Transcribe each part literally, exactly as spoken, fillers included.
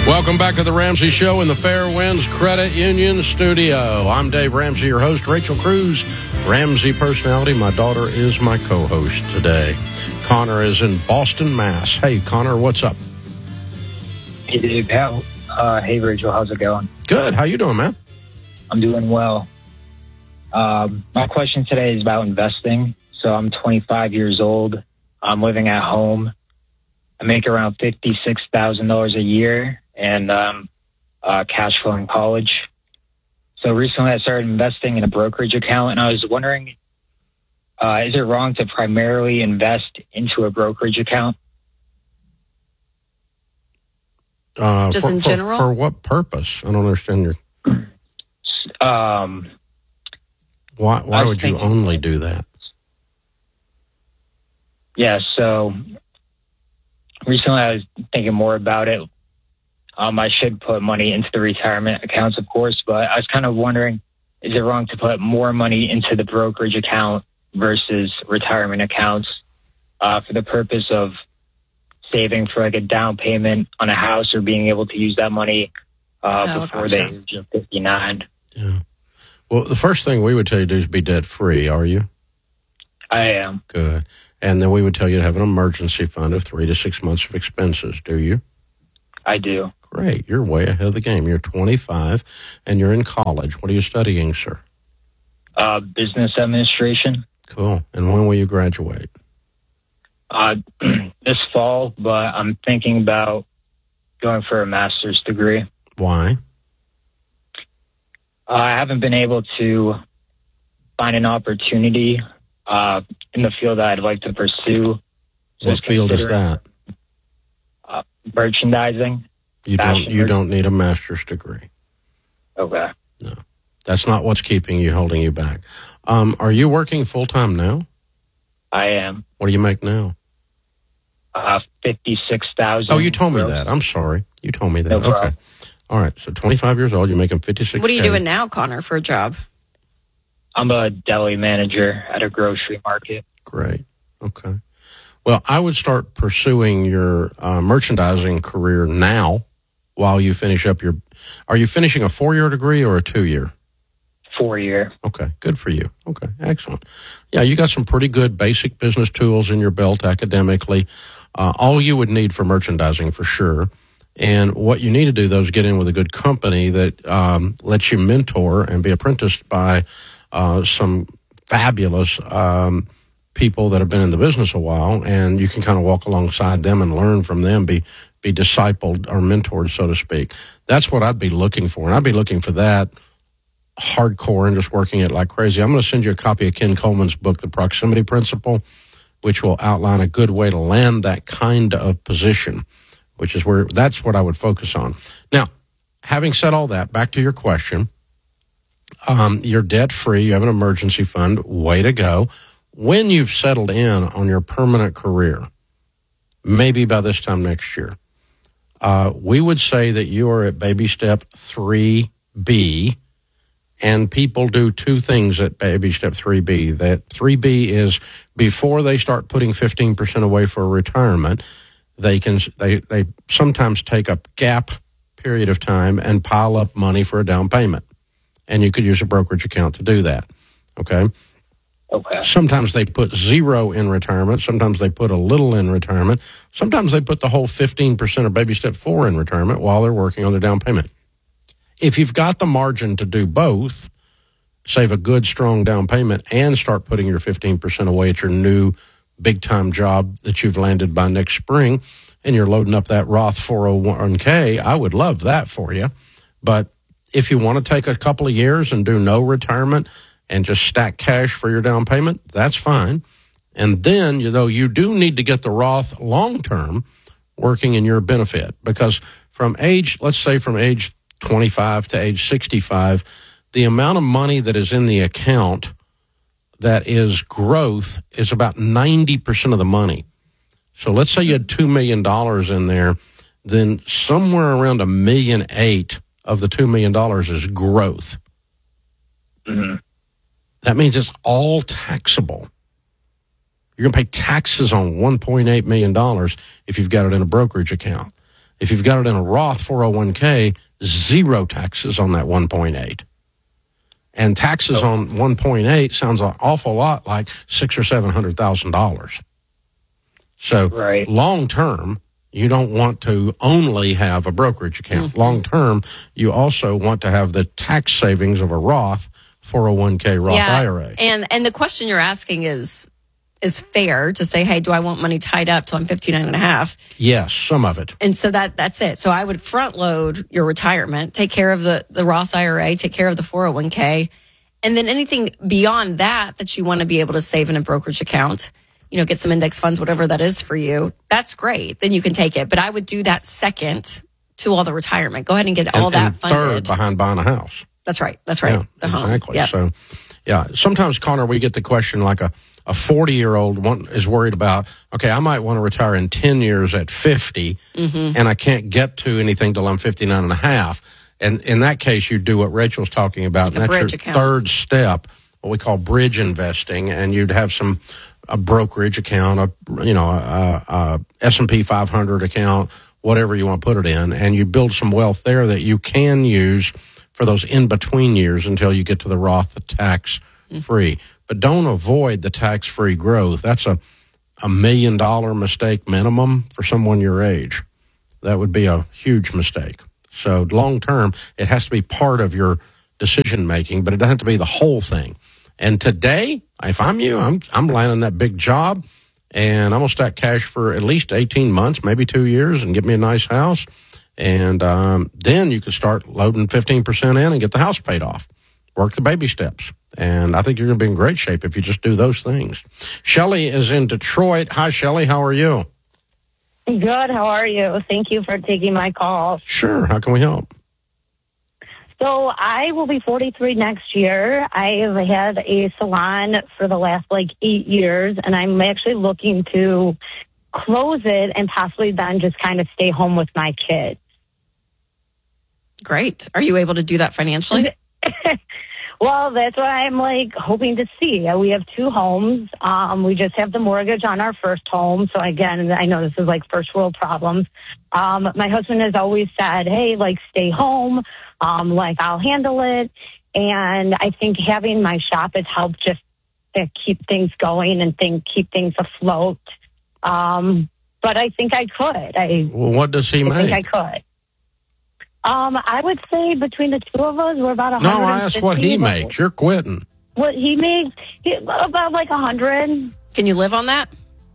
Welcome back to the Ramsey Show in the Fairwinds Credit Union studio. I'm Dave Ramsey, your host. Rachel Cruz, Ramsey personality. My daughter is my co-host today. Connor is in Boston, Mass. Hey, Connor, what's up? Hey, Dave. How, uh, hey, Rachel. How's it going? Good. How you doing, man? I'm doing well. Um, my question today is about investing. So I'm twenty-five years old. I'm living at home. I make around fifty-six thousand dollars a year, and um, uh, cash flow in college. So recently I started investing in a brokerage account, and I was wondering, uh, is it wrong to primarily invest into a brokerage account? Uh, Just for, in for, general? For what purpose? I don't understand your... Um, why why I was would you thinking- only do that? yeah, so recently I was thinking more about it. Um, I should put money into the retirement accounts, of course, but I was kind of wondering, is it wrong to put more money into the brokerage account versus retirement accounts uh, for the purpose of saving for like a down payment on a house, or being able to use that money uh, Oh, before gotcha. the age of fifty-nine? Yeah. Well, the first thing we would tell you to do is be debt-free, are you? I am. Good. And then we would tell you to have an emergency fund of three to six months of expenses, do you? I do. Great. You're way ahead of the game. You're twenty-five, and you're in college. What are you studying, sir? Uh, business administration. Cool. And when will you graduate? Uh, this fall, but I'm thinking about going for a master's degree. Why? Uh, I haven't been able to find an opportunity uh, in the field that I'd like to pursue. So I What was field is considering, that? Uh, merchandising. You don't. fashion You mer- don't need a master's degree. Okay. That's not what's keeping you, holding you back. Um, are you working full time now? I am. What do you make now? Uh, fifty-six thousand. Oh, you told me that. I'm sorry. You told me that. No okay. problem. All right. So twenty-five years old. You're making fifty-six. What are you doing now, Connor, for a job? I'm a deli manager at a grocery market. Great. Okay. Well, I would start pursuing your uh, merchandising career now while you finish up your. Are you finishing a four-year degree or a two-year? Four year. Okay, good for you. Okay, excellent. Yeah, you got some pretty good basic business tools in your belt academically. Uh, all you would need for merchandising for sure. And what you need to do, though, is get in with a good company that um, lets you mentor and be apprenticed by uh, some fabulous um, people that have been in the business a while, and you can kind of walk alongside them and learn from them, be be discipled or mentored, so to speak. That's what I'd be looking for, and I'd be looking for that hardcore and just working it like crazy. I'm going to send you a copy of Ken Coleman's book, The Proximity Principle, which will outline a good way to land that kind of position, which is where that's what I would focus on. Now, having said all that, back to your question, um, you're debt free. You have an emergency fund. Way to go. When you've settled in on your permanent career, maybe by this time next year, uh, we would say that you are at baby step three B. And people do two things at baby step three B. That three B is before they start putting fifteen percent away for retirement, they can they, they sometimes take a gap period of time and pile up money for a down payment. And you could use a brokerage account to do that. Okay? Okay. Sometimes they put zero in retirement. Sometimes they put a little in retirement. Sometimes they put the whole fifteen percent of baby step four in retirement while they're working on their down payment. If you've got the margin to do both, save a good, strong down payment and start putting your fifteen percent away at your new big-time job that you've landed by next spring, and you're loading up that Roth four oh one k, I would love that for you. But if you want to take a couple of years and do no retirement and just stack cash for your down payment, that's fine. And then, you know, you do need to get the Roth long-term working in your benefit, because from age, let's say from age twenty-five to age sixty-five, the amount of money that is in the account that is growth is about ninety percent of the money. So let's say you had two million dollars in there, then somewhere around a million eight of the two million dollars is growth. Mm-hmm. That means it's all taxable. You're going to pay taxes on one point eight million dollars if you've got it in a brokerage account. If you've got it in a Roth four oh one k, zero taxes on that one point eight. And taxes Oh. on one point eight sounds an awful lot like six or seven hundred thousand dollars. So Right. long term, you don't want to only have a brokerage account. Mm-hmm. Long term, you also want to have the tax savings of a Roth four oh one k Roth I R A. And and the question you're asking is is fair to say, hey, do I want money tied up till I'm fifty-nine and a half? Yes, some of it. And so that that's it. So I would front load your retirement, take care of the, the Roth I R A, take care of the four oh one k. And then anything beyond that that you want to be able to save in a brokerage account, you know, get some index funds, whatever that is for you, that's great. Then you can take it. But I would do that second to all the retirement. Go ahead and get all and, that and funded. third behind buying a house. That's right. That's right. Yeah, the home. exactly. Yep. So, yeah, sometimes, Connor, we get the question like a, a forty-year-old one is worried about, okay, I might want to retire in ten years at fifty, Mm-hmm. and I can't get to anything till I'm fifty-nine and a half. And in that case, you do what Rachel's talking about, Like a and that's bridge your account. third step, what we call bridge investing, and you'd have some a brokerage account, a you know, a, a S and P five hundred account, whatever you want to put it in, and you build some wealth there that you can use for those in-between years until you get to the Roth, the tax-free. But don't avoid the tax-free growth. That's a, a million-dollar mistake minimum for someone your age. That would be a huge mistake. So long-term, it has to be part of your decision-making, but it doesn't have to be the whole thing. And today, if I'm you, I'm I'm landing that big job, and I'm going to stack cash for at least eighteen months, maybe two years, and get me a nice house. And um, then you can start loading fifteen percent in and get the house paid off. Work the baby steps. And I think you're going to be in great shape if you just do those things. Shelley is in Detroit. Hi, Shelley. How are you? Good. How are you? Thank you for taking my call. Sure. How can we help? So I will be forty-three next year. I've had a salon for the last like eight years, and I'm actually looking to close it and possibly then just kind of stay home with my kids. Great. Are you able to do that financially? Well, that's what I'm like hoping to see. We have two homes. Um, we just have the mortgage on our first home. So again, I know this is like first world problems. Um, my husband has always said, hey, like stay home. Um, like I'll handle it. And I think having my shop has helped just to keep things going and think, keep things afloat. Um, but I think I could. I, Well, what does he I make? think I could. Um, I would say between the two of us, we're about one no, hundred fifty. I asked what he makes. You're quitting. What he makes, he, about like a hundred. Can you live on that?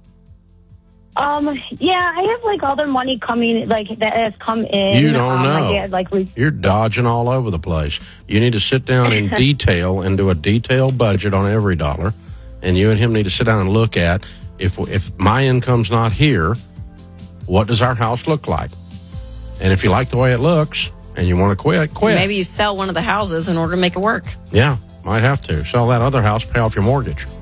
Um, yeah, I have like other money coming, like that has come in. You don't um, know. My dad, like, we, You're dodging all over the place. You need to sit down in detail and do a detailed budget on every dollar. And you and him need to sit down and look at, if if my income's not here, what does our house look like? And if you like the way it looks and you want to quit, quit. Maybe you sell one of the houses in order to make it work. Yeah, might have to. Sell that other house, pay off your mortgage.